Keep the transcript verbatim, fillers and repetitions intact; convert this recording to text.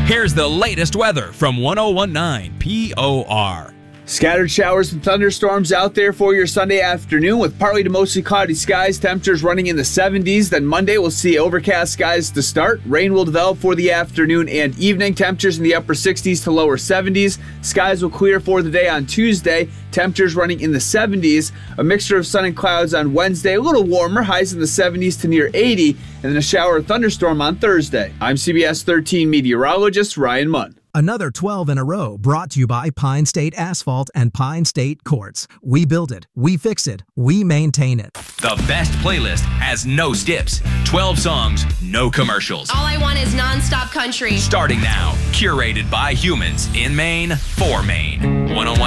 Here's the latest weather from one oh one point nine P O R. Scattered showers and thunderstorms out there for your Sunday afternoon with partly to mostly cloudy skies, temperatures running in the seventies. Then Monday we'll see overcast skies to start. Rain will develop for the afternoon and evening. Temperatures in the upper sixties to lower seventies. Skies will clear for the day on Tuesday. Temperatures running in the seventies. A mixture of sun and clouds on Wednesday. A little warmer, highs in the seventies to near eighty. And then a shower or thunderstorm on Thursday. I'm C B S thirteen meteorologist Ryan Munn. Another twelve in a row brought to you by Pine State Asphalt and Pine State Quartz. We build it, we fix it, we maintain it. The best playlist has no skips. twelve songs, no commercials. All I want is nonstop country. Starting now, curated by humans in Maine for Maine. one oh one